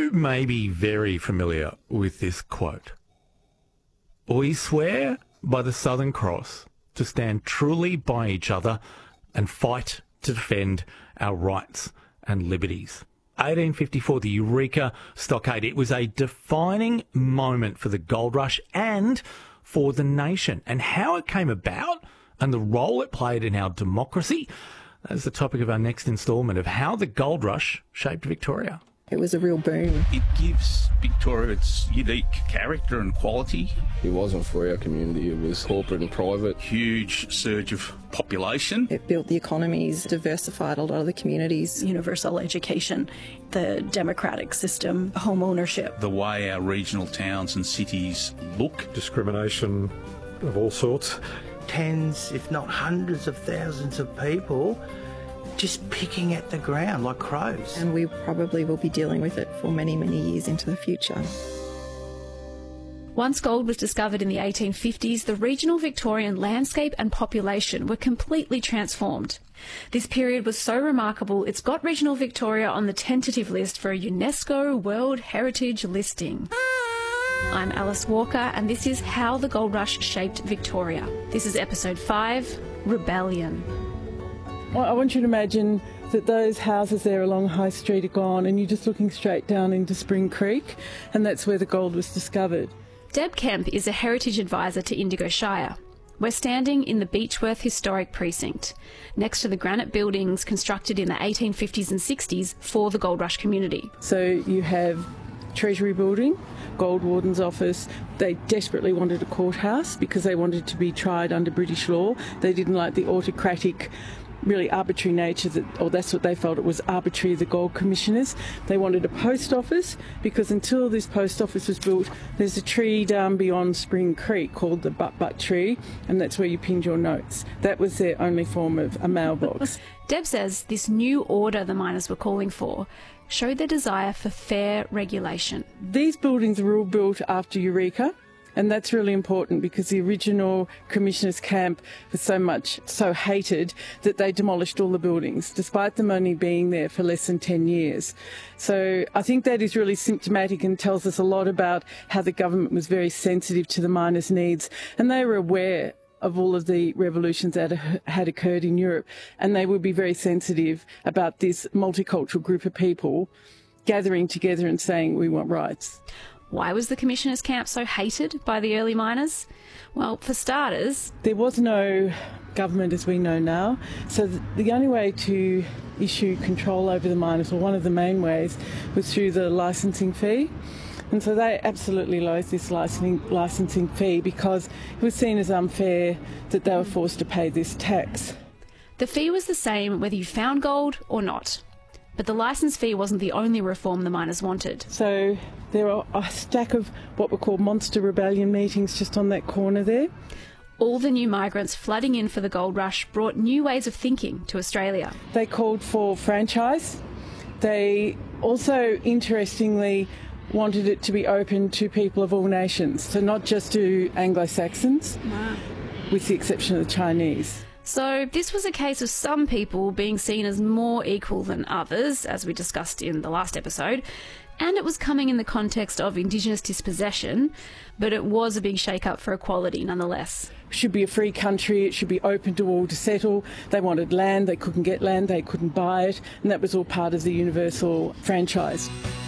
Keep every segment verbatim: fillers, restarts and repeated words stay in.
You may be very familiar with this quote. We swear by the Southern Cross to stand truly by each other and fight to defend our rights and liberties. eighteen fifty-four, the Eureka Stockade. It was a defining moment for the gold rush and for the nation. And how it came about and the role it played in our democracy, that's the topic of our next instalment of How the Gold Rush Shaped Victoria. It was a real boom. It gives Victoria its unique character and quality. It wasn't for our community, it was corporate and private. Huge surge of population. It built the economies, diversified a lot of the communities. Universal education, the democratic system, home ownership. The way our regional towns and cities look. Discrimination of all sorts. Tens, if not hundreds of thousands of people just picking at the ground like crows. And we probably will be dealing with it for many, many years into the future. Once gold was discovered in the eighteen fifties, the regional Victorian landscape and population were completely transformed. This period was so remarkable, it's got regional Victoria on the tentative list for a UNESCO World Heritage listing. I'm Alice Walker, and this is How the Gold Rush Shaped Victoria. This is episode five, Rebellion. I want you to imagine that those houses there along High Street are gone and you're just looking straight down into Spring Creek, and that's where the gold was discovered. Deb Kemp is a heritage advisor to Indigo Shire. We're standing in the Beechworth Historic Precinct, next to the granite buildings constructed in the eighteen fifties and sixties for the Gold Rush community. So you have Treasury Building, Gold Warden's office. They desperately wanted a courthouse because they wanted to be tried under British law. They didn't like the autocratic, really arbitrary nature, that, or that's what they felt, it was arbitrary of the gold commissioners. They wanted a post office because until this post office was built, there's a tree down beyond Spring Creek called the Butt Butt Tree, and that's where you pinned your notes. That was their only form of a mailbox. Deb says this new order the miners were calling for showed their desire for fair regulation. These buildings were all built after Eureka. And that's really important because the original Commissioners' camp was so much, so hated that they demolished all the buildings, despite them only being there for less than ten years. So I think that is really symptomatic and tells us a lot about how the government was very sensitive to the miners' needs. And they were aware of all of the revolutions that had occurred in Europe. And they would be very sensitive about this multicultural group of people gathering together and saying, we want rights. Why was the Commissioners' camp so hated by the early miners? Well, for starters, there was no government as we know now, so the only way to issue control over the miners, or one of the main ways, was through the licensing fee. And so they absolutely loathed this licensing, licensing fee because it was seen as unfair that they were forced to pay this tax. The fee was the same whether you found gold or not. But the licence fee wasn't the only reform the miners wanted. So there are a stack of what were called monster rebellion meetings just on that corner there. All the new migrants flooding in for the gold rush brought new ways of thinking to Australia. They called for franchise. They also, interestingly, wanted it to be open to people of all nations, so not just to Anglo-Saxons, wow. with the exception of the Chinese. So this was a case of some people being seen as more equal than others, as we discussed in the last episode, and it was coming in the context of Indigenous dispossession, but it was a big shake-up for equality nonetheless. It should be a free country, it should be open to all to settle. They wanted land, they couldn't get land, they couldn't buy it, and that was all part of the universal franchise.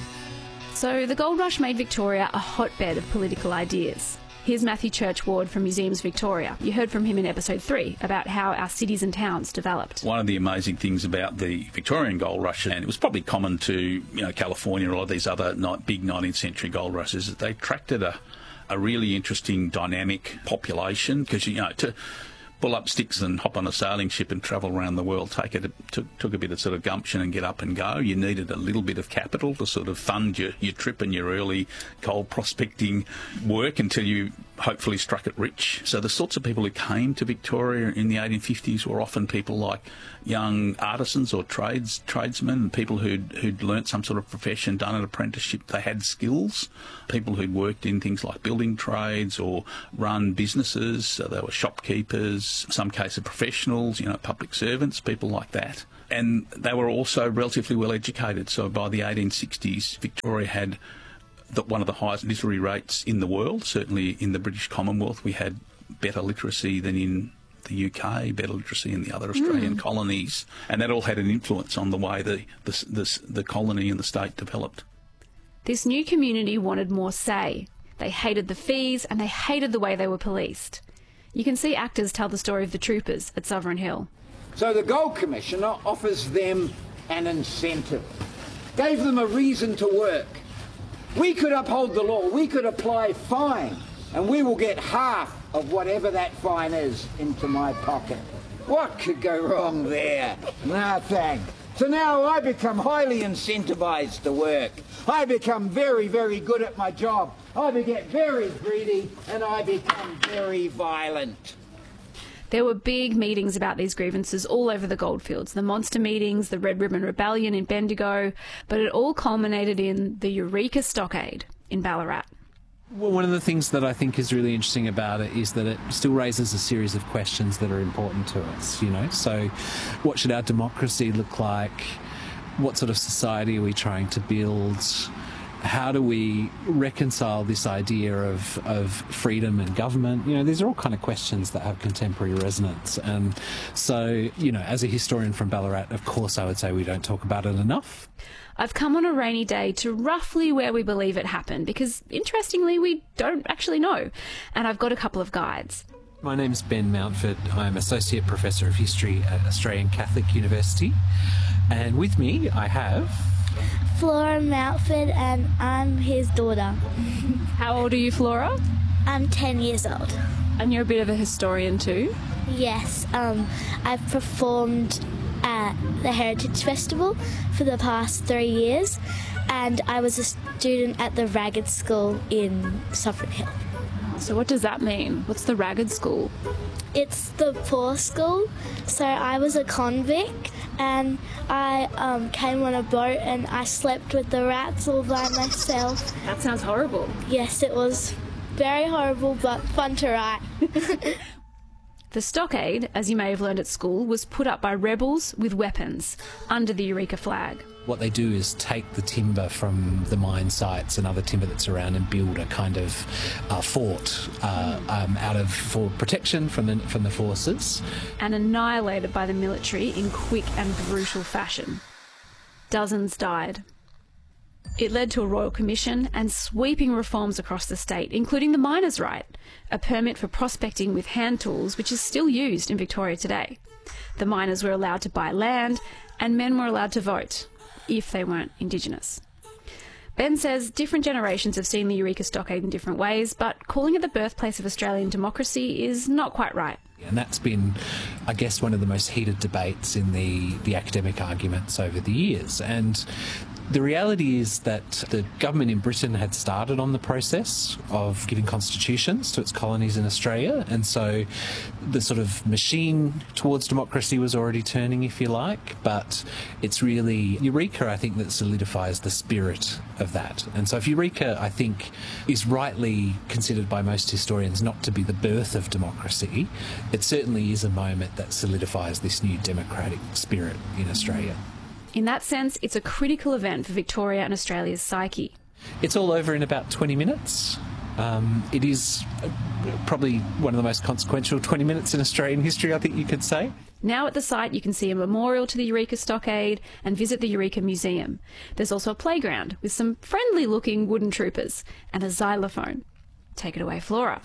So the gold rush made Victoria a hotbed of political ideas. Here's Matthew Churchward from Museums Victoria. You heard from him in episode three about how our cities and towns developed. One of the amazing things about the Victorian gold rush, and it was probably common to you know California or all of these other big nineteenth century gold rushes, is that they attracted a, a really interesting dynamic population because, you know, to pull up sticks and hop on a sailing ship and travel around the world, take it took, took a bit of sort of gumption and get up and go. You needed a little bit of capital to sort of fund your, your trip and your early gold prospecting work until you hopefully struck it rich. So the sorts of people who came to Victoria in the eighteen fifties were often people like young artisans or trades tradesmen, people who'd, who'd learnt some sort of profession, done an apprenticeship, they had skills, people who'd worked in things like building trades or run businesses, so they were shopkeepers, some cases professionals, you know, public servants, people like that. And they were also relatively well educated. So by the eighteen sixties, Victoria had the, one of the highest literary rates in the world. Certainly in the British Commonwealth, we had better literacy than in the U K, better literacy in the other Australian mm. colonies. And that all had an influence on the way the, the, the, the colony and the state developed. This new community wanted more say. They hated the fees and they hated the way they were policed. You can see actors tell the story of the troopers at Sovereign Hill. So the Gold Commissioner offers them an incentive, gave them a reason to work. We could uphold the law, we could apply fine, and we will get half of whatever that fine is into my pocket. What could go wrong there? Nothing. So now I become highly incentivised to work. I become very, very good at my job. I get very greedy and I become very violent. There were big meetings about these grievances all over the goldfields, the monster meetings, the Red Ribbon Rebellion in Bendigo, but it all culminated in the Eureka Stockade in Ballarat. Well, one of the things that I think is really interesting about it is that it still raises a series of questions that are important to us, you know. So what should our democracy look like? What sort of society are we trying to build? How do we reconcile this idea of, of freedom and government? You know, these are all kind of questions that have contemporary resonance. And so, you know, as a historian from Ballarat, of course I would say we don't talk about it enough. I've come on a rainy day to roughly where we believe it happened because, interestingly, we don't actually know. And I've got a couple of guides. My name's Ben Mountford. I'm Associate Professor of History at Australian Catholic University. And with me I have... Flora Mountford, and I'm his daughter. How old are you, Flora? I'm ten years old. And you're a bit of a historian too? Yes. Um, I've performed at the Heritage Festival for the past three years, and I was a student at the Ragged School in Sovereign Hill. So what does that mean? What's the Ragged School? It's the poor school. So I was a convict and I um, came on a boat and I slept with the rats all by myself. That sounds horrible. Yes, it was very horrible but fun to write. The stockade, as you may have learned at school, was put up by rebels with weapons under the Eureka flag. What they do is take the timber from the mine sites and other timber that's around and build a kind of uh, fort uh, um, out of for protection from the from the forces. And annihilated by the military in quick and brutal fashion. Dozens died. It led to a royal commission and sweeping reforms across the state, including the miner's right, a permit for prospecting with hand tools, which is still used in Victoria today. The miners were allowed to buy land, and men were allowed to vote, if they weren't Indigenous. Ben says different generations have seen the Eureka Stockade in different ways, but calling it the birthplace of Australian democracy is not quite right. And that's been, I guess, one of the most heated debates in the, the academic arguments over the years. And the reality is that the government in Britain had started on the process of giving constitutions to its colonies in Australia, and so the sort of machine towards democracy was already turning, if you like, but it's really Eureka, I think, that solidifies the spirit of that. And so if Eureka, I think, is rightly considered by most historians not to be the birth of democracy, it certainly is a moment that solidifies this new democratic spirit in Australia. In that sense, it's a critical event for Victoria and Australia's psyche. It's all over in about twenty minutes. Um, it is probably one of the most consequential twenty minutes in Australian history, I think you could say. Now at the site you can see a memorial to the Eureka Stockade and visit the Eureka Museum. There's also a playground with some friendly looking wooden troopers and a xylophone. Take it away, Flora.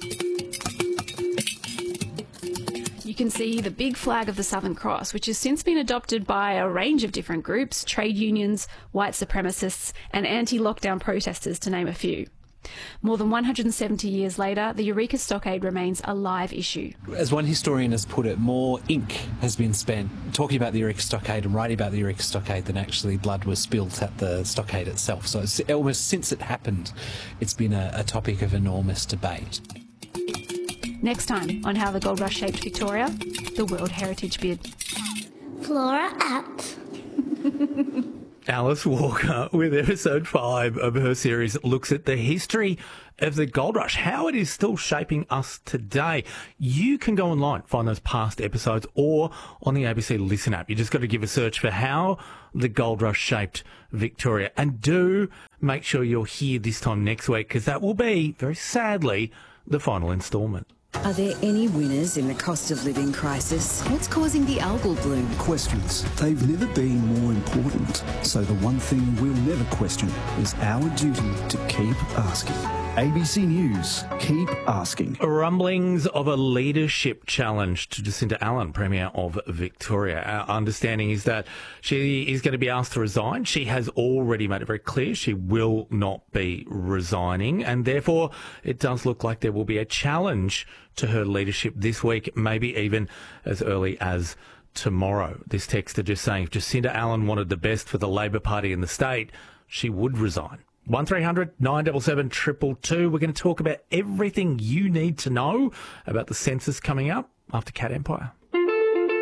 You can see the big flag of the Southern Cross, which has since been adopted by a range of different groups, trade unions, white supremacists and anti-lockdown protesters, to name a few. More than one hundred seventy years later, the Eureka Stockade remains a live issue. As one historian has put it, more ink has been spent talking about the Eureka Stockade and writing about the Eureka Stockade than actually blood was spilt at the stockade itself. So it's almost since it happened, it's been a, a topic of enormous debate. Next time on How the Gold Rush Shaped Victoria, the World Heritage Bid. Flora out. Alice Walker with episode five of her series that looks at the history of the gold rush, how it is still shaping us today. You can go online, find those past episodes, or on the A B C Listen app. You just got to give a search for how the gold rush shaped Victoria. And do make sure you're here this time next week, because that will be, very sadly, the final instalment. Are there any winners in the cost of living crisis? What's causing the algal bloom? Questions. They've never been more important. So the one thing we'll never question is our duty to keep asking. A B C News, keep asking. Rumblings of a leadership challenge to Jacinta Allan, Premier of Victoria. Our understanding is that she is going to be asked to resign. She has already made it very clear she will not be resigning, and therefore it does look like there will be a challenge to her leadership this week, maybe even as early as tomorrow. This texter just saying if Jacinta Allan wanted the best for the Labor Party in the state, she would resign. one three hundred nine seven seven two two two. We're going to talk about everything you need to know about the census coming up after Cat Empire.